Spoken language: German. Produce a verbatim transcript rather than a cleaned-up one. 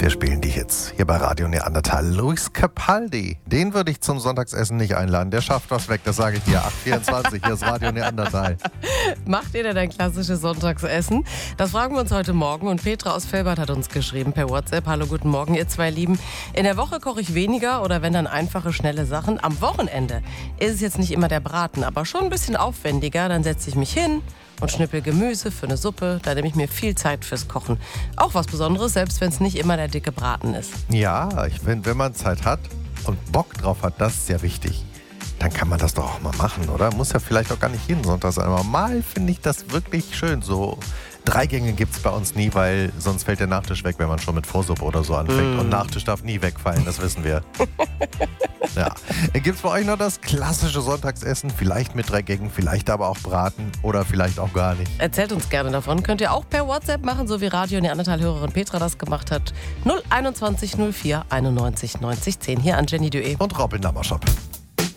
Wir spielen die Hits hier bei Radio Neandertal. Luis Capaldi, den würde ich zum Sonntagsessen nicht einladen. Der schafft was weg, das sage ich dir. acht vierundzwanzig, hier ist Radio Neandertal. Macht ihr denn ein klassisches Sonntagsessen? Das fragen wir uns heute Morgen und Petra aus Velbert hat uns geschrieben per WhatsApp. Hallo, guten Morgen, ihr zwei Lieben. In der Woche koche ich weniger oder wenn dann einfache, schnelle Sachen. Am Wochenende ist es jetzt nicht immer der Braten, aber schon ein bisschen aufwendiger. Dann setze ich mich hin und schnippel Gemüse für eine Suppe. Da nehme ich mir viel Zeit fürs Kochen. Auch was Besonderes, selbst wenn es nicht immer der dicke Braten ist. Ja, ich finde, wenn man Zeit hat und Bock drauf hat, das ist ja wichtig. Dann kann man das doch auch mal machen, oder? Muss ja vielleicht auch gar nicht jeden Sonntag sein. Aber mal finde ich das wirklich schön. So drei Gänge gibt es bei uns nie, weil sonst fällt der Nachtisch weg, wenn man schon mit Vorsuppe oder so anfängt. Mm. Und Nachtisch darf nie wegfallen, das wissen wir. Ja. Gibt es bei euch noch das klassische Sonntagsessen? Vielleicht mit drei Gängen, vielleicht aber auch Braten oder vielleicht auch gar nicht. Erzählt uns gerne davon. Könnt ihr auch per WhatsApp machen, so wie Radio Neandertal-Hörerin Petra das gemacht hat. null einundzwanzig null vier einundneunzig neunzig zehn. Hier an Jenny Duet. Und Robin Lammershop.